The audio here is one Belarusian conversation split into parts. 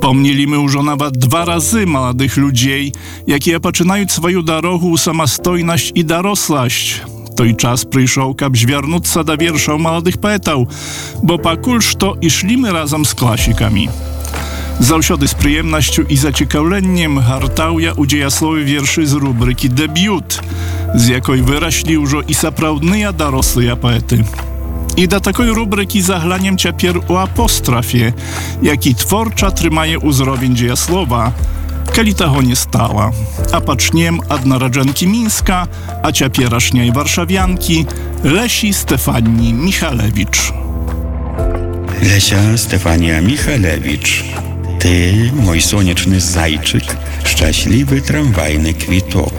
Помнілі мы ўжо нават 2 разы маладых людзей, якія пачынаюць сваю дарогу ў самастойнасць і даросласць. Той час прыйшоў, каб звярнуцца да вершаў маладых паэтаў, бо пакуль што ішлі мы разам з класікамі. Заўсёды з прыемнасцю і зацікаўленнем гартаў я ў дзеяслове вершы з рубрыкі «Дэбют», з якой выраслі ўжо і сапраўдныя дарослыя паэты. І да такой рубрыкі заглянем цяпер у апострафе, які творча трымае ўзровень дзеяслова, калі таго не стала. А пачнем ад нараджэнкі Мінска, а цяперашняй варшавянкі Лесі Стефанні Михалевич. Lesia Stefania Michalewicz, ty, mój słoneczny zajczyk, szczęśliwy tramwajny kwitok.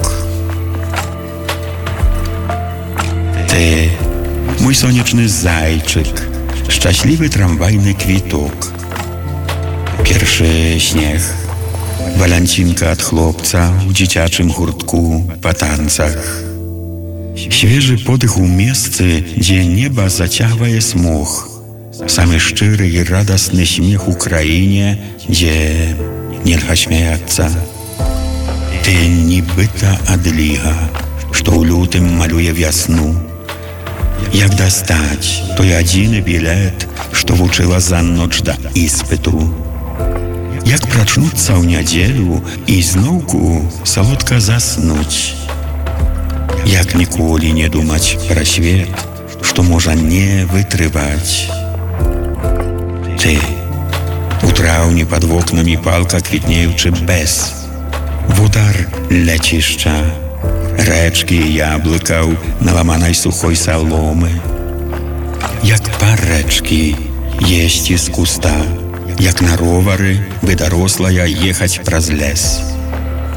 Ty, mój słoneczny zajczyk, szczęśliwy tramwajny kwitok. Pierwszy śnieg, walencinka od chłopca w dzieciaczym hurtku po tancach. Świeży podych u miejscy, gdzie nieba zaciałaje smuch. Samy szczery i radosny śmiech Ukrainie, gdzie nielcha śmiejаться. Ty nibyta adliga, что у лютым малюе весну. Jak dostać, to jedyny bilet, что вучила за ночь до испыту. Jak прочнуться в неделю и зновку солодко заснуть. Jak nikoли nie думать про świat, что можно не wytrywać. Ty, u trawni pod oknami palka kwitniejący bez. W udar leciszcza, reczki i jabłkał na łamanej suchoj salomy. Jak pareczki jeść z kusta, jak na rowary by dorosłaja jechać przez les.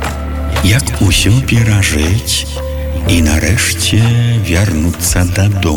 Jak usio piera żyć i nareszcie wiernuться do domu.